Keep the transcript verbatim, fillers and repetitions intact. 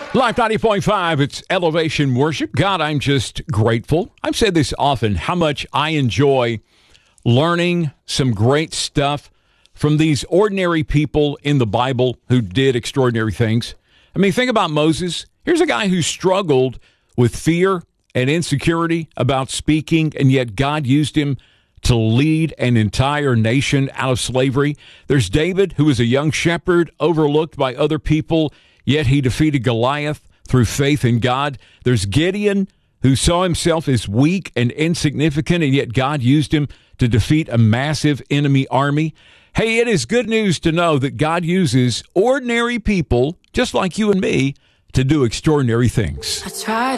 Live ninety point five, it's Elevation Worship. God, I'm just grateful. I've said this often, how much I enjoy learning some great stuff from these ordinary people in the Bible who did extraordinary things. I mean, think about Moses. Here's a guy who struggled with fear and insecurity about speaking, and yet God used him to lead an entire nation out of slavery. There's David, who was a young shepherd overlooked by other people, yet he defeated Goliath through faith in God. There's Gideon, who saw himself as weak and insignificant, and yet God used him to defeat a massive enemy army. Hey, it is good news to know that God uses ordinary people, just like you and me, to do extraordinary things. I tried